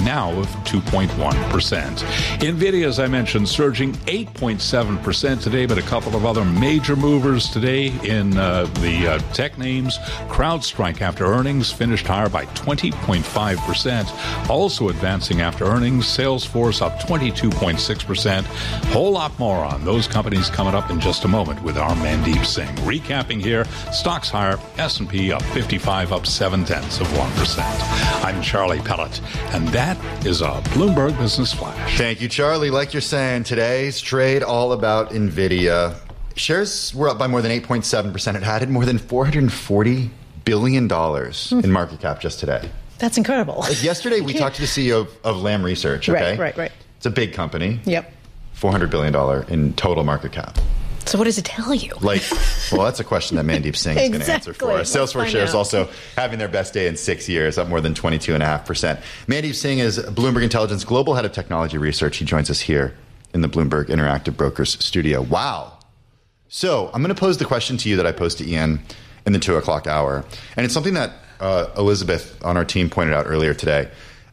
now of 2.1%. NVIDIA, as I mentioned, surging 8.7% today, but a couple of other major movers today in the tech names. CrowdStrike after earnings finished higher by 20.5%. Also advancing after earnings, Salesforce up 22.6%. Whole lot more on those companies coming up in just a moment with our Mandeep Singh. Recapping here, stocks higher, S&P up 55, up 0.7%. I'm Charlie Pellet, and that is a Bloomberg Business Flash. Thank you, Charlie. Like you're saying, today's trade all about NVIDIA. Shares were up by more than 8.7%. It added more than $440 billion in market cap just today. That's incredible. Like yesterday, we talked to the CEO of Lam Research. Okay? Right. It's a big company. Yep. $400 billion in total market cap. So what does it tell you? Well, that's a question that Mandeep Singh is going to answer for us. Salesforce shares also having their best day in 6 years, up more than 22.5%. Mandeep Singh is Bloomberg Intelligence Global Head of Technology Research. He joins us here in the Bloomberg Interactive Brokers studio. Wow. So I'm going to pose the question to you that I posed to Ian in the 2 o'clock hour. And it's something that Elizabeth on our team pointed out earlier today.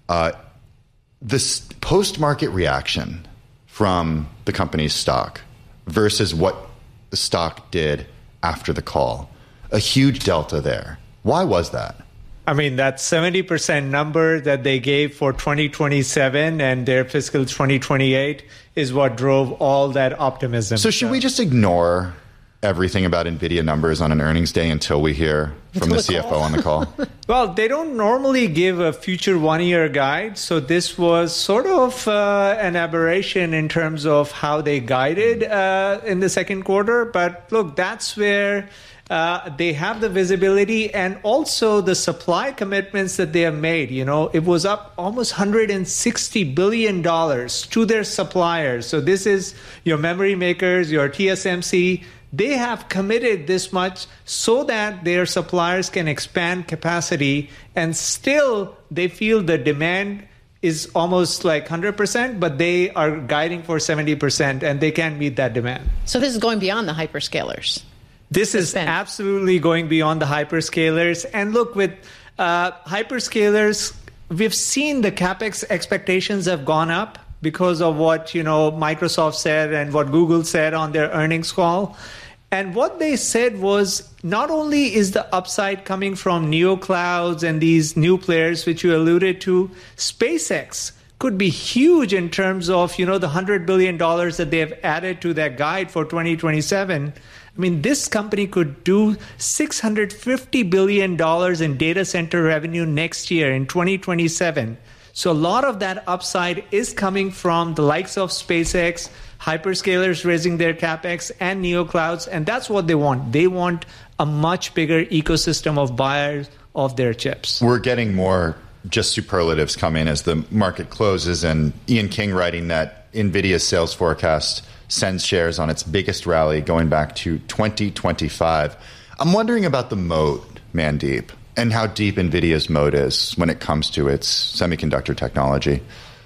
This post-market reaction from the company's stock versus what the stock did after the call. A huge delta there. Why was that? I mean, that 70% number that they gave for 2027 and their fiscal 2028 is what drove all that optimism. So should we just ignore everything about NVIDIA numbers on an earnings day until we hear from the CFO on the call? Well, they don't normally give a future one-year guide, so this was sort of an aberration in terms of how they guided in the second quarter. But look, that's where they have the visibility and also the supply commitments that they have made. You know, it was up almost $160 billion to their suppliers. So this is your memory makers, your TSMC. They have committed this much so that their suppliers can expand capacity, and still they feel the demand is almost like 100%, but they are guiding for 70%, and they can't meet that demand. So this is going beyond the hyperscalers. This is absolutely going beyond the hyperscalers. And look, with hyperscalers, we've seen the CapEx expectations have gone up because of what, Microsoft said and what Google said on their earnings call. And what they said was not only is the upside coming from neoclouds and these new players, which you alluded to, SpaceX could be huge in terms of, the $100 billion that they have added to that guide for 2027. I mean, this company could do $650 billion in data center revenue next year in 2027. So a lot of that upside is coming from the likes of SpaceX, hyperscalers raising their CapEx, and neoclouds, and that's what they want. They want a much bigger ecosystem of buyers of their chips. We're getting more just superlatives come in as the market closes, and Ian King writing that NVIDIA's sales forecast sends shares on its biggest rally going back to 2025. I'm wondering about the moat, Mandeep, and how deep NVIDIA's moat is when it comes to its semiconductor technology.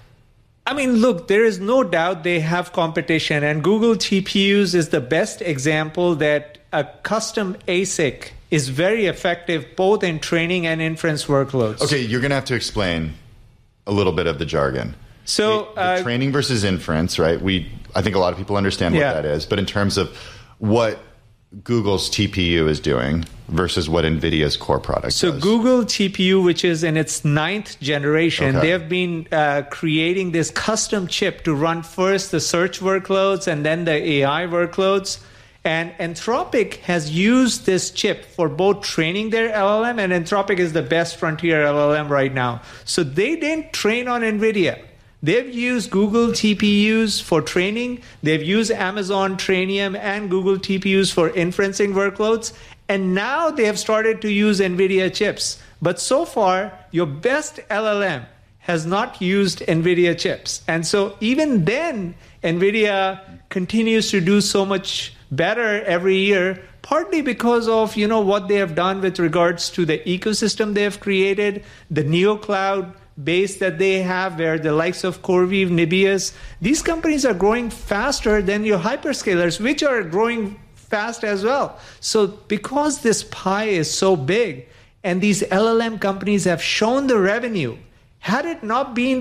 I mean, look, there is no doubt they have competition, and Google TPUs is the best example that a custom ASIC is very effective both in training and inference workloads. Okay, you're going to have to explain a little bit of the jargon. So the training versus inference, right? I think a lot of people understand what that is, but in terms of what Google's TPU is doing versus what NVIDIA's core product does. So Google TPU, which is in its 9th generation, they have been creating this custom chip to run first the search workloads and then the AI workloads. And Anthropic has used this chip for both training their LLM, and Anthropic is the best frontier LLM right now. So they didn't train on NVIDIA. They've used Google TPUs for training. They've used Amazon Trainium and Google TPUs for inferencing workloads. And now they have started to use NVIDIA chips. But so far, your best LLM has not used NVIDIA chips. And so even then, NVIDIA continues to do so much better every year, partly because of, what they have done with regards to the ecosystem they have created, the neocloud base that they have, where the likes of CoreWeave, Nebius, these companies are growing faster than your hyperscalers, which are growing fast as well. So because this pie is so big and these LLM companies have shown the revenue, had it not been